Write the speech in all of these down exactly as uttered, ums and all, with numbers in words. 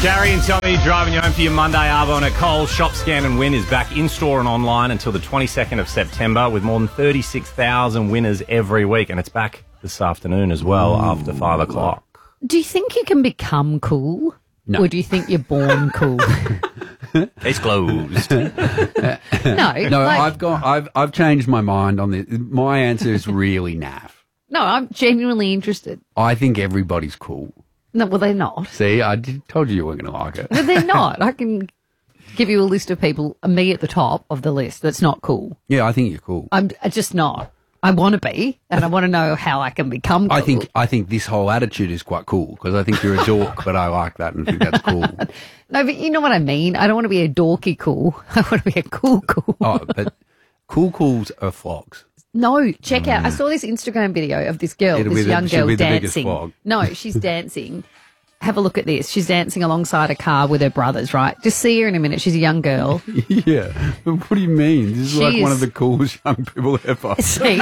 Gary and Tommy driving you home for your Monday Arvo, and at Coles, Shop, Scan and Win is back in-store and online until the twenty-second of September with more than thirty-six thousand winners every week. And it's back this afternoon as well. Ooh. After five o'clock. Do you think you can become cool? No. Or do you think you're born cool? Case closed. no. No, like, I've got, I've, I've changed my mind on this. My answer is really naff. No, I'm genuinely interested. I think everybody's cool. No, well, they're not. See, I did, told you you weren't going to like it. No, they're not. I can give you a list of people, me at the top of the list, that's not cool. Yeah, I think you're cool. I'm just not. I want to be, and I want to know how I can become cool. I think I think this whole attitude is quite cool because I think you're a dork, but I like that and think that's cool. No, but you know what I mean? I don't want to be a dorky cool. I want to be a cool cool. Oh, but cool cools are flogs. No, check out. I saw this Instagram video of this girl, It'll this the- young she'll girl be the biggest dancing. flog. No, she's dancing. Have a look at this. She's dancing alongside a car with her brothers, right? Just see her in a minute. She's a young girl. Yeah. What do you mean? This is She like one is- of the coolest young people ever. See?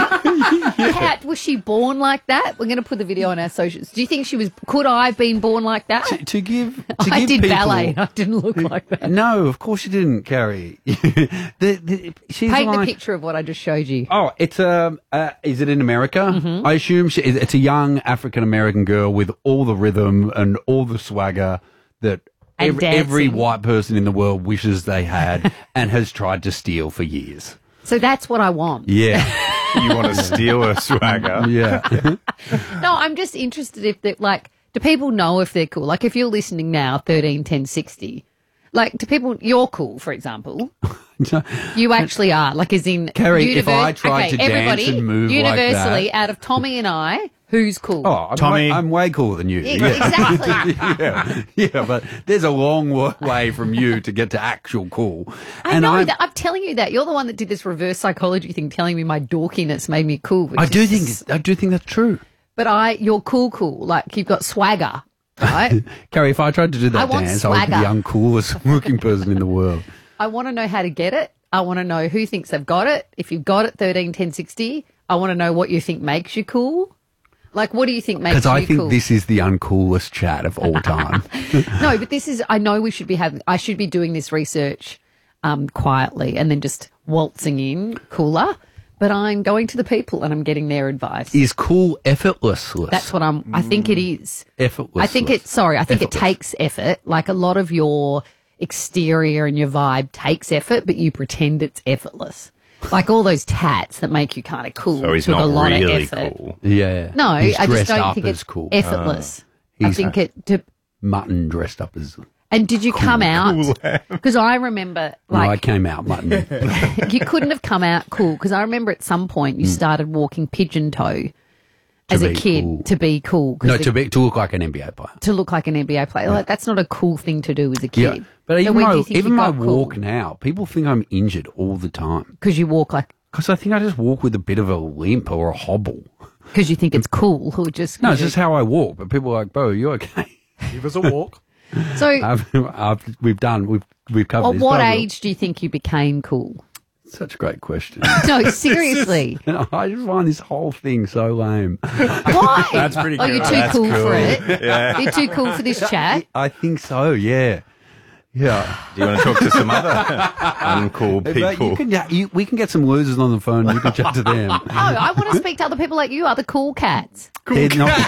How, was she born like that? We're going to put the video on our socials. Do you think she was, could I have been born like that? To, to give, to I give did people, ballet and I didn't look like that. No, of course you didn't, Carrie. the, the, she's Paint like, the picture of what I just showed you. Oh, it's a. Uh, is it in America? Mm-hmm. I assume she, it's a young African American girl with all the rhythm and all the swagger that And ev- every dancing. white person in the world wishes they had and has tried to steal for years. So that's what I want. Yeah, You want to steal a swagger? yeah. No, I'm just interested if they like, do people know if they're cool? Like if you're listening now, thirteen ten sixty, like do people, you're cool, for example. You actually are. Like as in. Carrie, if I tried okay, to dance everybody, and move like universally, that- out of Tommy and I, who's cool? Oh, I'm Tommy. way, I'm way cooler than you. Yeah, exactly. yeah, yeah, but there's a long wa- way from you to get to actual cool. I and know I'm- that. I'm telling you that. You're the one that did this reverse psychology thing, telling me my dorkiness made me cool. which I do is- think I do think that's true. But I, you're cool, cool. Like you've got swagger, right? Carrie, if I tried to do that I want dance, I would be swagger. the uncoolest looking person in the world. I want to know how to get it. I want to know who thinks they've got it. If you've got it, thirteen ten sixty. I want to know what you think makes you cool. Like, what do you think makes you Because cool? I think this is the uncoolest chat of all time. No, but this is. I know we should be having. I should be doing this research um, quietly and then just waltzing in cooler. But I'm going to the people and I'm getting their advice. Is cool effortless? That's what I'm. I think it is. Effortless. I think it. Sorry, I think it Effortless. takes effort. Like a lot of your exterior and your vibe takes effort, but you pretend it's effortless. Like all those tats that make you kind of cool. So he's took not a lot really of effort. cool. Yeah. No, He's I just dressed don't up think as it's cool. effortless. I he's think a- it. To, Mutton dressed up as. and did you come out? Because I remember, No, I like, came out mutton. you couldn't have come out cool. Because I remember at some point you started walking pigeon toe as a be kid cool. to be cool. 'cause no, the- to be to look like an N B A player. to look like an N B A player. Like, that's not a cool thing to do as a Yeah, kid. but even when do my you think even you my got cool? walk now, people think I'm injured all the time Because you walk like, because I think I just walk with a bit of a limp or a hobble. because you think it's cool, or just No, it's just how I walk. But people are like, "Bro, you okay?" Give us a walk. so. I've, I've, we've done, we've, we've covered At this. what Bro, age do you think you became cool? Such a great question. No, seriously. I just find this whole thing so lame. Why? That's pretty Oh, good. you're too That's cool, for cool. it. Yeah. You're too cool for this chat. I think so. Yeah, yeah. Do you want to talk to some other uncool But people? you can, yeah, you, we can get some losers on the phone. You can chat to them. No, I want to speak to other people like you, other cool cats. They're not-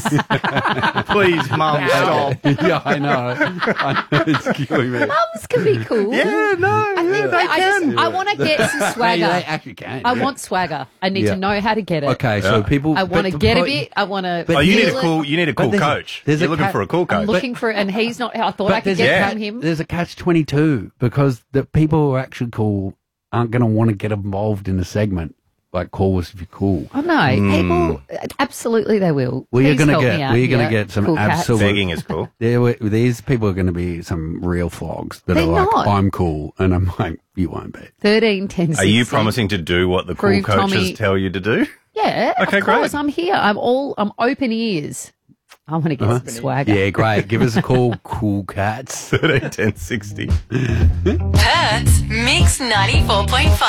Please, mum, stop. yeah, I know. I know. It's killing me. Mums can be cool. Yeah, no. I think that I just I want to get some They, swagger. they actually can. I yeah. want swagger. I need Yeah. to know how to get it. Okay, so Yeah. people. I want to but- get a but- bit. I want to. But Oh, you need feel a it. cool. You need a cool there's a- coach. there's a You're looking cat- for a cool I'm coach. looking for, and he's not. I thought But I could there's- get yeah. from him. There's a catch twenty-two because the people who are actually cool aren't going to want to get involved in a segment like call us if you're cool. I know people. Absolutely, they will. We are Please going to help get me out we're going to here, get some cool cats. absolute. Begging is cool. There, were- these people are going to be some real flogs that They're are like, not. I'm cool, and I'm like, you won't be. Thirteen, ten. Are you sixteen. promising to do what the cool Prove coaches Tommy- tell you to do? Yeah. Okay, of course. great. I'm here. I'm all. I'm open ears. I want to get some swagger. Yeah, great. Give us a call, cool cats. thirteen ten sixty. Perth's Mix ninety-four point five.